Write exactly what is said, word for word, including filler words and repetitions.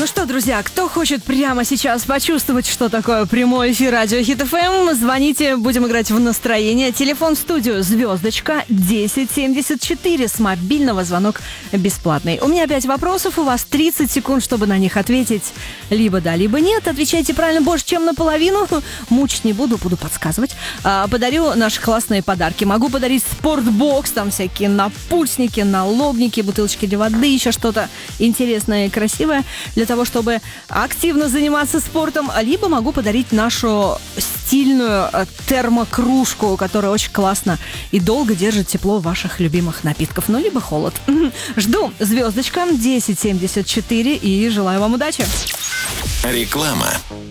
что, друзья, кто хочет прямо сейчас почувствовать, что такое прямой эфир радио Хит эф эм, звоните, будем играть в настроение. Телефон в студию звездочка десять семьдесят четыре, с мобильного звонок бесплатный. У меня пять вопросов, у вас тридцать секунд, чтобы на них ответить либо да, либо нет. Отвечайте правильно больше, чем наполовину. Мучить не буду, буду подсказывать. А, подарю наши классные подарки. Могу подарить спортбокс, там всякие напульсники, налобники, бутылочки для воды, еще что-то интересное и красивое для того, чтобы активно заниматься спортом. Либо могу подарить нашу стильную термокружку, которая очень классно и долго держит тепло ваших любимых напитков. Ну, либо холод. Жду. Звездочка десять семьдесят четыре и желаю вам удачи. Реклама.